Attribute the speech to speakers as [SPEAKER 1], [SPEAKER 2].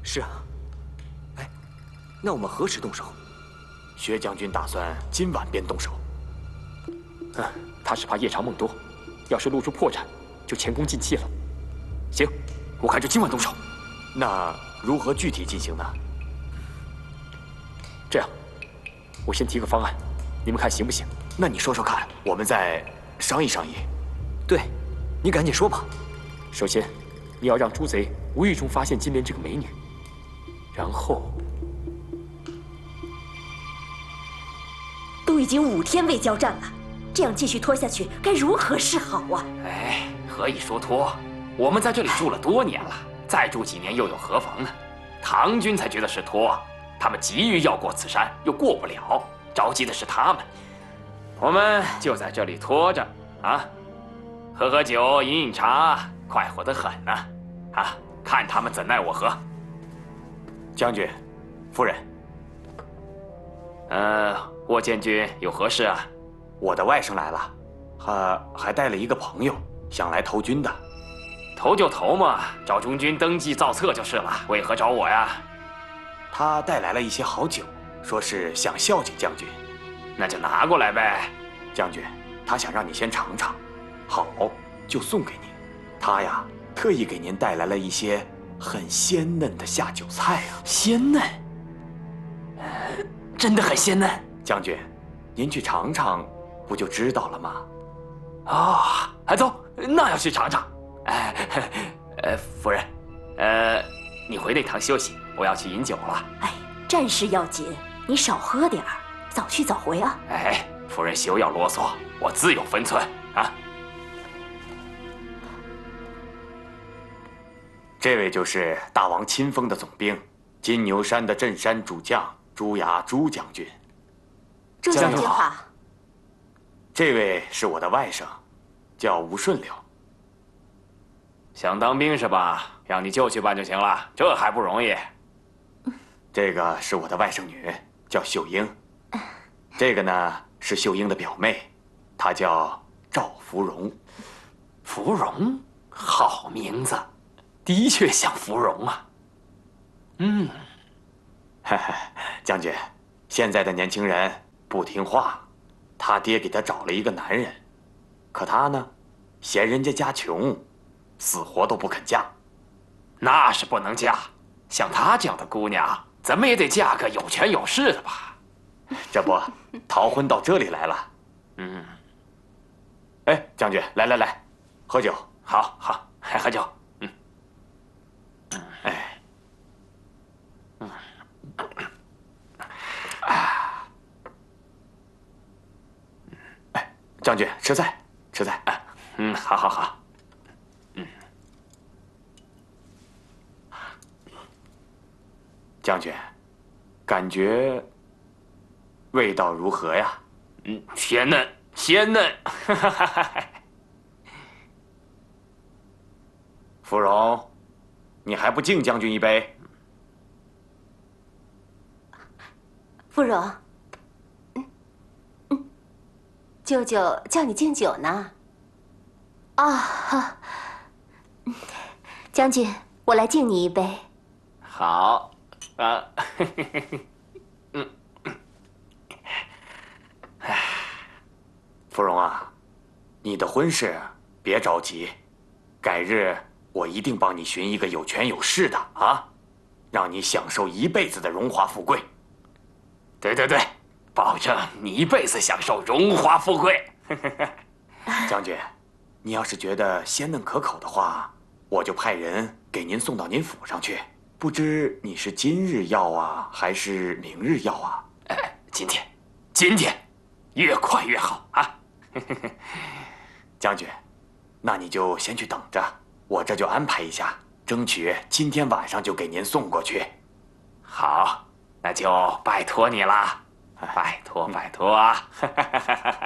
[SPEAKER 1] 是啊。哎，那我们何时动手？
[SPEAKER 2] 薛将军打算今晚便动手。
[SPEAKER 3] 他是怕夜长梦多，要是露出破绽，就前功尽弃了。行，我看就今晚动手。
[SPEAKER 2] 那如何具体进行呢？
[SPEAKER 3] 这样，我先提个方案，你们看行不行？
[SPEAKER 2] 那你说说看，我们再商议商议。
[SPEAKER 1] 对，你赶紧说吧。
[SPEAKER 3] 首先，你要让朱贼无意中发现金莲这个美女，然后
[SPEAKER 4] 都已经5天未交战了，这样继续拖下去该如何是好啊？
[SPEAKER 5] 哎，何以说拖？我们在这里住了多年了，再住几年又有何妨呢？唐军才觉得是拖，他们急于要过此山，又过不了，着急的是他们。我们就在这里拖着啊，喝喝酒，饮饮茶，快活得很呢。啊，看他们怎奈我何。
[SPEAKER 2] 将军，夫人。
[SPEAKER 5] 沃监军有何事啊？
[SPEAKER 2] 我的外甥来了，还带了一个朋友，想来投军的。
[SPEAKER 5] 投就投嘛，找中军登记造册就是了。为何找我呀？
[SPEAKER 2] 他带来了一些好酒，说是想孝敬将军。
[SPEAKER 5] 那就拿过来呗。
[SPEAKER 2] 将军，他想让你先尝尝，好就送给你。他呀，特意给您带来了一些很鲜嫩的下酒菜啊。
[SPEAKER 5] 鲜嫩？真的很鲜嫩。
[SPEAKER 2] 将军，您去尝尝，不就知道了吗？
[SPEAKER 5] 走，那要去尝尝。夫人，你回内堂休息，我要去饮酒了。
[SPEAKER 4] 哎，战事要紧，你少喝点儿，早去早回啊。
[SPEAKER 5] 哎，夫人休要啰嗦，我自有分寸啊。
[SPEAKER 2] 这位就是大王亲封的总兵，金牛山的镇山主将朱牙朱将军。
[SPEAKER 4] 朱将军好。
[SPEAKER 2] 这位是我的外甥，叫吴顺溜。
[SPEAKER 5] 想当兵是吧？让你舅去办就行了，这还不容易。
[SPEAKER 2] 这个是我的外甥女，叫秀英。这个呢是秀英的表妹，她叫赵芙蓉。
[SPEAKER 5] 芙蓉，好名字，的确像芙蓉啊。
[SPEAKER 2] 将军，现在的年轻人不听话，他爹给他找了一个男人，可他呢，嫌人家家穷，死活都不肯嫁。
[SPEAKER 5] 那是不能嫁，像她这样的姑娘，怎么也得嫁个有权有势的吧？
[SPEAKER 2] 这不，逃婚到这里来了。哎，将军，来，喝酒。
[SPEAKER 5] 好，还喝酒。
[SPEAKER 2] 将军，吃菜。
[SPEAKER 5] 好。
[SPEAKER 2] 将军，感觉味道如何呀？
[SPEAKER 5] 鲜嫩。
[SPEAKER 2] 芙蓉，你还不敬将军一杯？
[SPEAKER 4] 芙蓉，舅舅叫你敬酒呢。好，将军，我来敬你一杯。
[SPEAKER 5] 好啊。
[SPEAKER 2] 芙蓉啊，你的婚事别着急，改日我一定帮你寻一个有权有势的啊，让你享受一辈子的荣华富贵。
[SPEAKER 5] 对，保证你一辈子享受荣华富贵。
[SPEAKER 2] 将军，你要是觉得鲜嫩可口的话，我就派人给您送到您府上去。不知你是今日要啊，还是明日要啊？
[SPEAKER 5] 今天，越快越好啊！
[SPEAKER 2] 将军，那你就先去等着，我这就安排一下，争取今天晚上就给您送过去。
[SPEAKER 5] 好，那就拜托你啦，拜托啊！